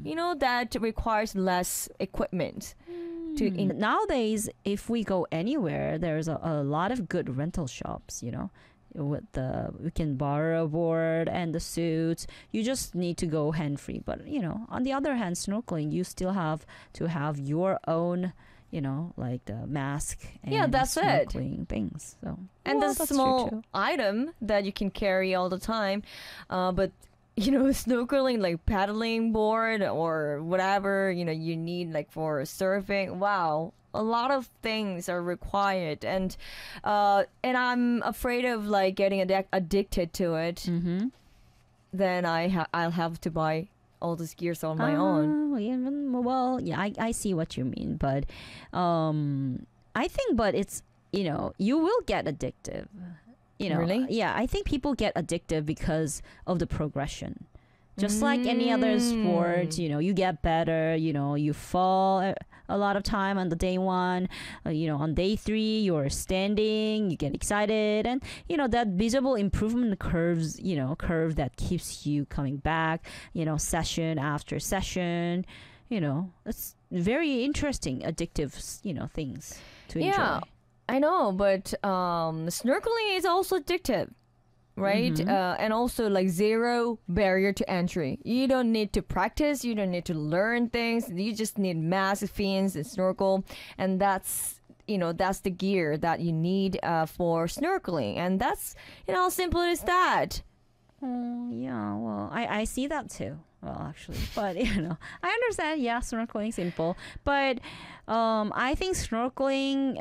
that requires less equipment. Nowadays, if we go anywhere, there's a lot of good rental shops, with we can borrow a board and the suits. You just need to go hand free. But on the other hand, snorkeling, you still have to have your own, like the mask and that's it. snorkeling things. So And the that's small true too. item that you can carry all the time. But snorkeling, like paddling board or whatever, you need like for surfing. Wow. A lot of things are required, and I'm afraid of like getting addicted to it. Mm-hmm. Then I'll have to buy all these gears on my own. I see what you mean, but I think, but it's you will get addictive. Really? Yeah, I think people get addictive because of the progression. Just like any other sport, you get better, you fall a lot of time on the day one, on day three, you're standing, you get excited, and, that visible improvement curve that keeps you coming back, session after session, it's very interesting, addictive, things to enjoy. Yeah, I know, but snorkeling is also addictive. Right? And also like zero barrier to entry. You don't need to practice. You don't need to learn things. You just need mask, fins, and snorkel. And that's the gear that you need for snorkeling. And that's, how simple is that? Yeah, well, I see that too. Well, actually, but I understand. Yeah, snorkeling simple, but I think snorkeling,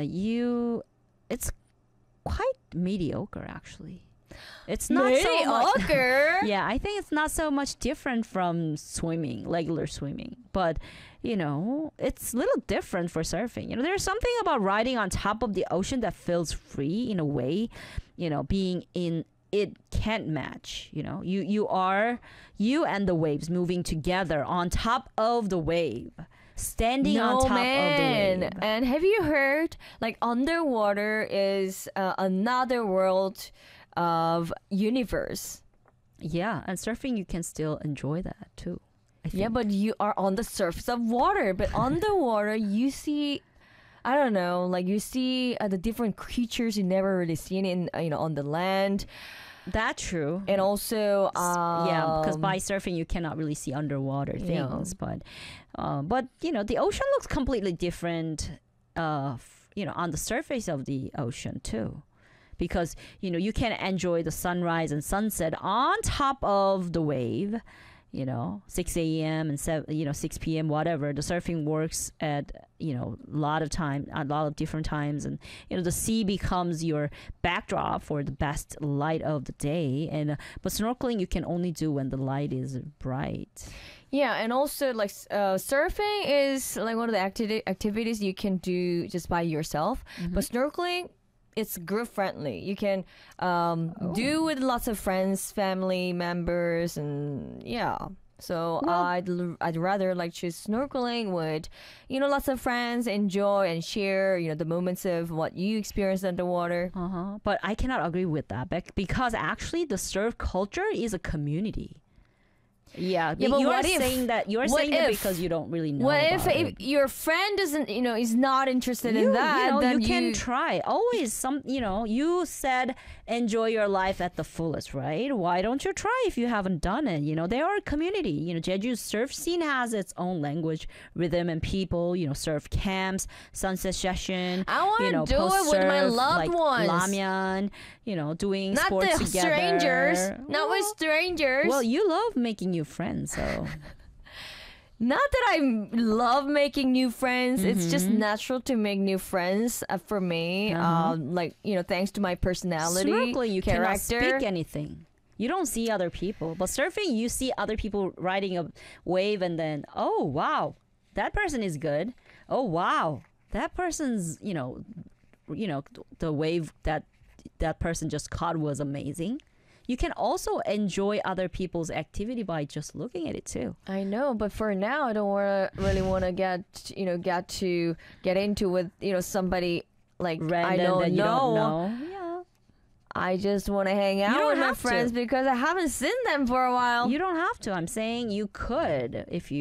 it's quite mediocre actually. It's not so much. Yeah, I think it's not so much different from swimming, regular swimming. But, it's a little different for surfing. There's something about riding on top of the ocean that feels free in a way, being in it can't match. You and the waves moving together on top of the wave. Standing on top of the wave. And have you heard, like, underwater is another world of universe? Yeah, and surfing, you can still enjoy that too. I think. Yeah, but you are on the surface of water. But underwater, you see, I don't know, like you see the different creatures you never really seen in, on the land. That's true. And also, because by surfing you cannot really see underwater things, but the ocean looks completely different, on the surface of the ocean too. Because, you can enjoy the sunrise and sunset on top of the wave, 6 a.m. and 6 p.m., whatever. The surfing works at, a lot of different times. And, the sea becomes your backdrop for the best light of the day. And but snorkeling you can only do when the light is bright. Yeah, and also like surfing is like one of the activities you can do just by yourself. Mm-hmm. But snorkeling, it's group friendly. You can do with lots of friends, family members, and yeah. So I'd rather like choose snorkeling with, lots of friends, enjoy and share, the moments of what you experienced underwater. But I cannot agree with that because actually the surf culture is a community. Yeah, but you're saying that because you don't really know. What if your friend doesn't, is not interested in that? Then you can try. Always you said enjoy your life at the fullest, right? Why don't you try if you haven't done it? They are a community. Jeju's surf scene has its own language, rhythm, and people. Surf camps, sunset session. I want to do it with my loved ones. Ramyeon. Doing not sports the together. Strangers. Not with strangers. Well, you love making new friends, so not that I love making new friends. It's just natural to make new friends for me. Thanks to my personality, snorkeling, you character. Cannot speak anything. You don't see other people, but surfing, you see other people riding a wave, and then oh wow, that person is good. Oh wow, that person's the wave that person just caught was amazing. You can also enjoy other people's activity by just looking at it too. I know, but for now, I don't really want to get into with somebody like random I don't that you know. don't know. Yeah, I just want to hang out don't with my have to. friends because I haven't seen them for a while. You don't have to. I'm saying you could if you